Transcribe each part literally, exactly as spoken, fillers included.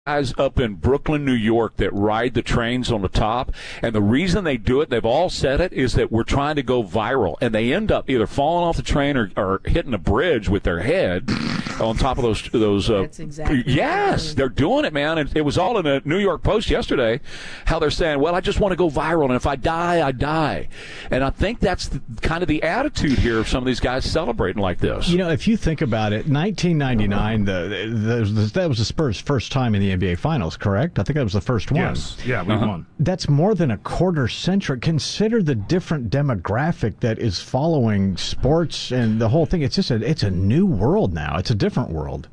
guys up in Brooklyn, New York that ride the trains on the top, and the reason they do it, they've all said it, is that we're trying to go viral, and they end up either falling off the train or, or hitting a bridge with their head on top of those those uh, That's exactly yes right. They're doing it, man. And it was all in the New York Post yesterday how they're saying, well, I just want to go viral, and if I die, I die. And I think that's the, kind of the attitude here of some of these guys celebrating like this. You know, if you think about it, nineteen ninety-nine, the, the, the, that was the Spurs' first time in the N B A Finals, correct? I think that was the first one. Yes, yeah, we uh-huh. won. That's more than a quarter century. Consider the different demographic that is following sports and the whole thing. It's just a, it's a new world now. It's a different world.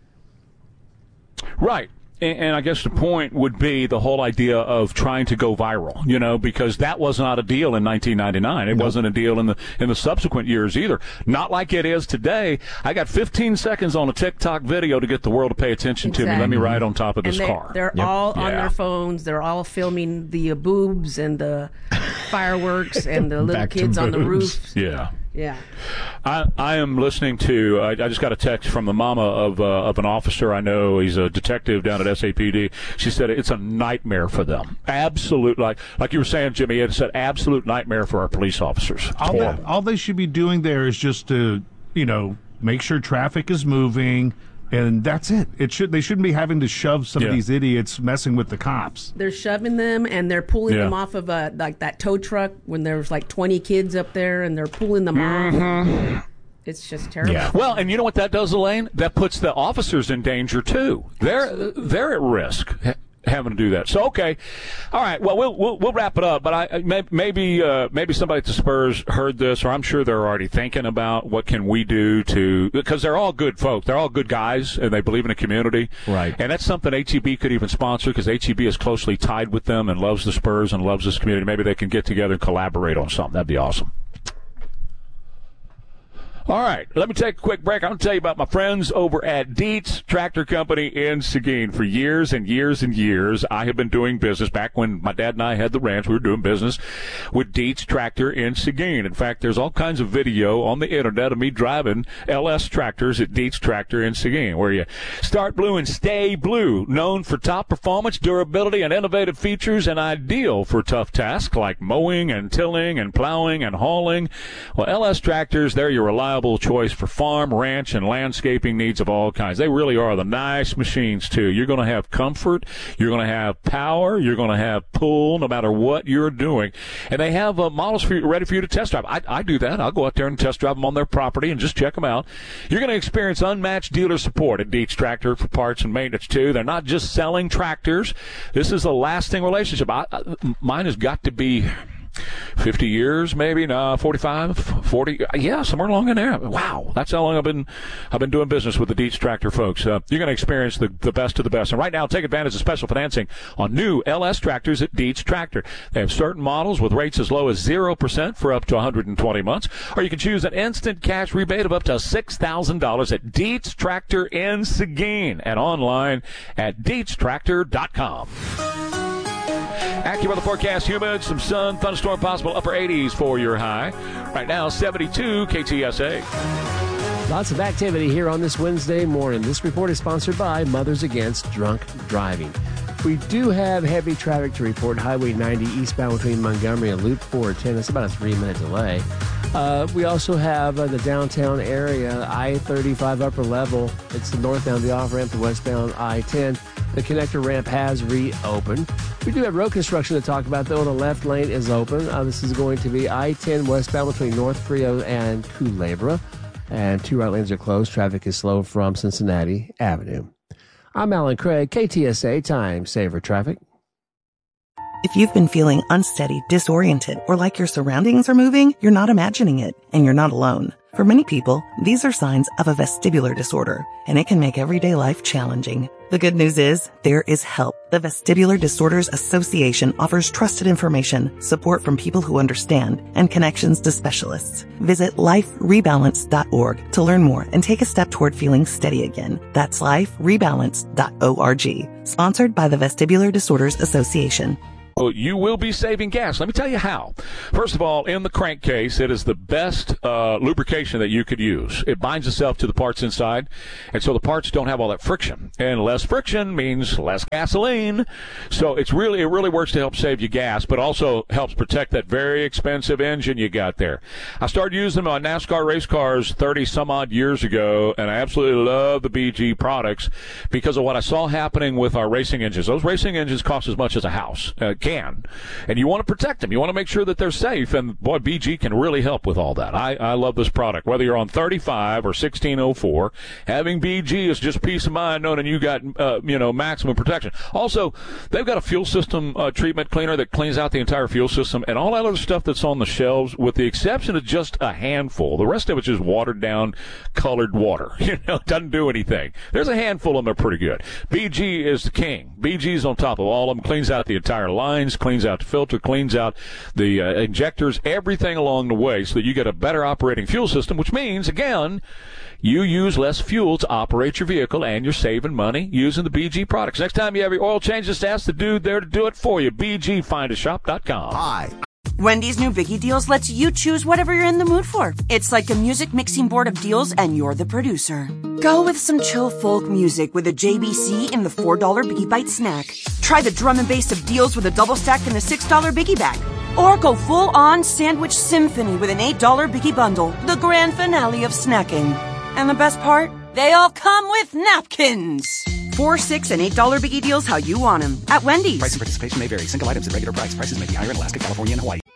Right. And, and I guess the point would be the whole idea of trying to go viral, you know, because that was not a deal in nineteen ninety-nine. It nope. wasn't a deal in the in the subsequent years either. Not like it is today. I got fifteen seconds on a TikTok video to get the world to pay attention exactly. to me. Let me ride on top of this and they're, car. They're yep. all yeah. on their phones. They're all filming the uh, boobs and the fireworks and the little Back to kids on the boobs. roofs. Yeah. Yeah. I, I am listening to, I, I just got a text from the mama of uh, of an officer I know. He's a detective down at S A P D. She said it's a nightmare for them. Absolute, like like you were saying, Jimmy, it's an absolute nightmare for our police officers. It's All they, horrible. all they should be doing there is just to, you know, make sure traffic is moving, and that's it. It should They shouldn't be having to shove some Yeah. of these idiots messing with the cops. They're shoving them and they're pulling Yeah. them off of a, like that tow truck when there's like twenty kids up there and they're pulling them Mm-hmm. off. It's just terrible. Yeah. Well, and you know what that does, Elaine? That puts the officers in danger too. They're Absolutely. they're at risk ha- having to do that. So okay, all right. Well, we'll we'll, we'll wrap it up. But I may, maybe uh, maybe somebody at the Spurs heard this, or I'm sure they're already thinking about what can we do to, because they're all good folk. They're all good guys, and they believe in the community. Right. And that's something H E B could even sponsor, because H E B is closely tied with them and loves the Spurs and loves this community. Maybe they can get together and collaborate on something. That'd be awesome. All right, let me take a quick break. I'm going to tell you about my friends over at Dietz Tractor Company in Seguin. For years and years and years, I have been doing business. Back when my dad and I had the ranch, we were doing business with Dietz Tractor in Seguin. In fact, there's all kinds of video on the internet of me driving L S tractors at Dietz Tractor in Seguin, where you start blue and stay blue, known for top performance, durability, and innovative features, and ideal for tough tasks like mowing and tilling and plowing and hauling. Well, L S tractors, they're your reliable choice for farm, ranch, and landscaping needs of all kinds. They really are the nice machines, too. You're going to have comfort. You're going to have power. You're going to have pull no matter what you're doing. And they have uh, models for you, ready for you to test drive. I, I do that. I'll go out there and test drive them on their property and just check them out. You're going to experience unmatched dealer support at Dietz Tractor for parts and maintenance, too. They're not just selling tractors. This is a lasting relationship. I, I, mine has got to be fifty years, maybe, no, forty-five, forty, yeah, somewhere along in there. Wow, that's how long I've been I've been doing business with the Dietz Tractor folks. Uh, you're going to experience the, the best of the best. And right now, take advantage of special financing on new L S tractors at Dietz Tractor. They have certain models with rates as low as zero percent for up to one hundred twenty months, or you can choose an instant cash rebate of up to six thousand dollars at Dietz Tractor in Seguin and online at dietz tractor dot com. AccuWeather forecast, humid, some sun, thunderstorm possible, upper eighties for your high. Right now, seventy-two K T S A. Lots of activity here on this Wednesday morning. This report is sponsored by Mothers Against Drunk Driving. We do have heavy traffic to report. Highway ninety eastbound between Montgomery and Loop four ten. It's about a three-minute delay. Uh, we also have uh, the downtown area, I thirty-five upper level. It's the northbound, the off-ramp, the westbound I ten. The connector ramp has reopened. We do have road construction to talk about, though. The left lane is open. Uh, this is going to be I ten westbound between North Frio and Culebra. And two right lanes are closed. Traffic is slow from Cincinnati Avenue. I'm Alan Craig, K T S A Time Saver Traffic. If you've been feeling unsteady, disoriented, or like your surroundings are moving, you're not imagining it, and you're not alone. For many people, these are signs of a vestibular disorder, and it can make everyday life challenging. The good news is, there is help. The Vestibular Disorders Association offers trusted information, support from people who understand, and connections to specialists. Visit life rebalance dot org to learn more and take a step toward feeling steady again. That's life rebalance dot org. Sponsored by the Vestibular Disorders Association. Well, you will be saving gas. Let me tell you how. First of all, in the crankcase, it is the best uh, lubrication that you could use. It binds itself to the parts inside, and so the parts don't have all that friction. And less friction means less gasoline. So it's really it really works to help save you gas, but also helps protect that very expensive engine you got there. I started using them on NASCAR race cars thirty some odd years ago, and I absolutely love the B G products because of what I saw happening with our racing engines. Those racing engines cost as much as a house uh, can, and you want to protect them. You want to make sure that they're safe, and boy, B G can really help with all that. I, I love this product. Whether you're on thirty-five or sixteen oh four, having B G is just peace of mind knowing you got uh, you know maximum protection. Also, they've got a fuel system uh, treatment cleaner that cleans out the entire fuel system, and all that other stuff that's on the shelves, with the exception of just a handful. The rest of it's just watered down, colored water. You know, it doesn't do anything. There's a handful of them that are pretty good. B G is the king. B G's on top of all of them. Cleans out the entire lines, cleans out the filter, cleans out the uh, injectors, everything along the way, so that you get a better operating fuel system, which means, again, you use less fuel to operate your vehicle, and you're saving money using the B G products. Next time you have your oil change, just ask the dude there to do it for you. B G find a shop dot com. Hi. Wendy's new Biggie Deals lets you choose whatever you're in the mood for. It's like a music mixing board of deals, and you're the producer. Go with some chill folk music with a J B C in the four dollar Biggie Bite snack. Try the drum and bass of deals with a double stack in the six dollar Biggie Bag. Or go full-on sandwich symphony with an eight dollar Biggie Bundle, the grand finale of snacking. And the best part? They all come with napkins. Four, six, and eight dollar Biggie Deals how you want them at Wendy's. Price and participation may vary. Single items at regular price. Prices may be higher in Alaska, California, and Hawaii.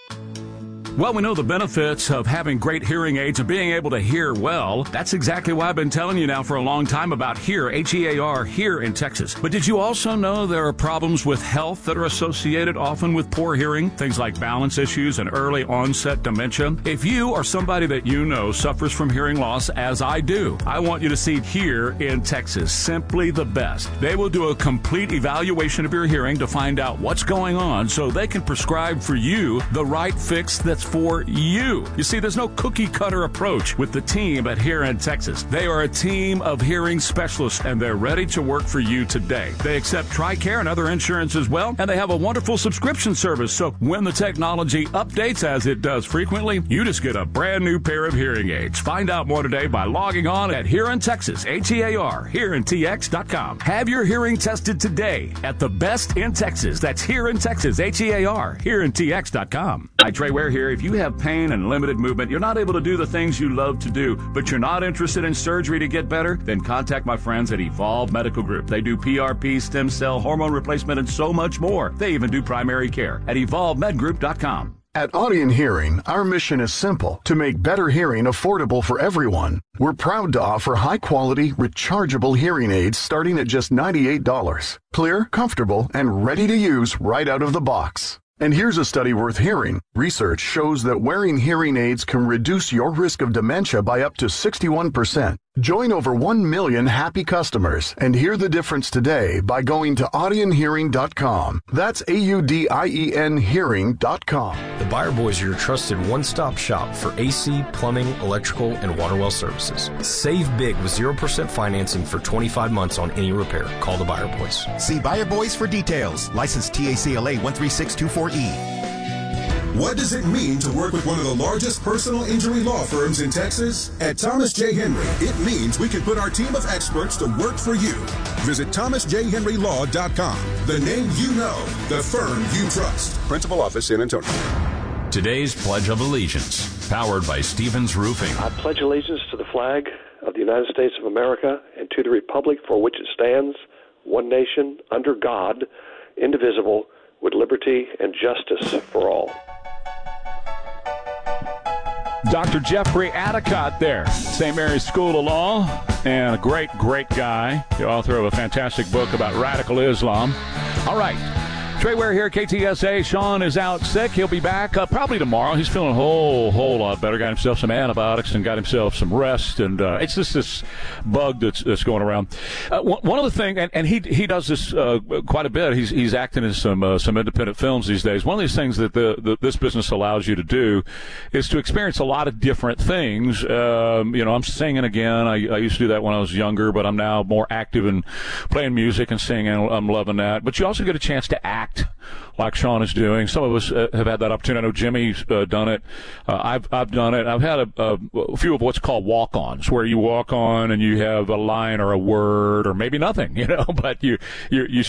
Well, we know the benefits of having great hearing aids and being able to hear well. That's exactly why I've been telling you now for a long time about Hear, H E A R, here in Texas. But did you also know there are problems with health that are associated often with poor hearing? Things like balance issues and early onset dementia. If you or somebody that you know suffers from hearing loss, as I do, I want you to see Hear in Texas. Simply the best. They will do a complete evaluation of your hearing to find out what's going on so they can prescribe for you the right fix that's for you. You see, there's no cookie cutter approach with the team at Here in Texas. They are a team of hearing specialists, and they're ready to work for you today. They accept TRICARE and other insurance as well, and they have a wonderful subscription service. So when the technology updates, as it does frequently, you just get a brand new pair of hearing aids. Find out more today by logging on at Here in Texas, H E A R, here in T X dot com. Have your hearing tested today at the best in Texas. That's Here in Texas, H E A R, here in T X dot com. Hi, Trey Ware here. If you have pain and limited movement, you're not able to do the things you love to do, but you're not interested in surgery to get better, then contact my friends at Evolve Medical Group. They do P R P, stem cell, hormone replacement, and so much more. They even do primary care at evolve med group dot com. At Audion Hearing, our mission is simple: to make better hearing affordable for everyone. We're proud to offer high-quality, rechargeable hearing aids starting at just ninety-eight dollars. Clear, comfortable, and ready to use right out of the box. And here's a study worth hearing. Research shows that wearing hearing aids can reduce your risk of dementia by up to sixty-one percent. Join over one million happy customers and hear the difference today by going to audion hearing dot com. That's A U D I E N hearing dot com. The Buyer Boys are your trusted one-stop shop for A C, plumbing, electrical, and water well services. Save big with zero percent financing for twenty-five months on any repair. Call the Buyer Boys. See Buyer Boys for details. License T A C L A one three six two four E. What does it mean to work with one of the largest personal injury law firms in Texas? At Thomas J. Henry, it means we can put our team of experts to work for you. Visit thomas j henry law dot com. The name you know, the firm you trust. Principal office, San Antonio. Today's Pledge of Allegiance, powered by Stevens Roofing. I pledge allegiance to the flag of the United States of America and to the republic for which it stands, one nation, under God, indivisible, with liberty and justice for all. Doctor Jeffrey Adicott there, Saint Mary's School of Law, and a great, great guy, the author of a fantastic book about radical Islam. All right. Trey Ware here at K T S A. Sean is out sick. He'll be back uh, probably tomorrow. He's feeling a whole, whole lot better. Got himself some antibiotics and got himself some rest. And uh, it's just this bug that's, that's going around. Uh, one, one of the things, and, and he he does this uh, quite a bit. He's he's acting in some uh, some independent films these days. One of these things that the, the this business allows you to do is to experience a lot of different things. Um, you know, I'm singing again. I, I used to do that when I was younger, but I'm now more active in playing music and singing. I'm loving that. But you also get a chance to act act like Sean is doing. Some of us uh, have had that opportunity. I know Jimmy's uh, done it. Uh, I've I've done it. I've had a, a, a few of what's called walk-ons, where you walk on and you have a line or a word or maybe nothing, you know, but you you you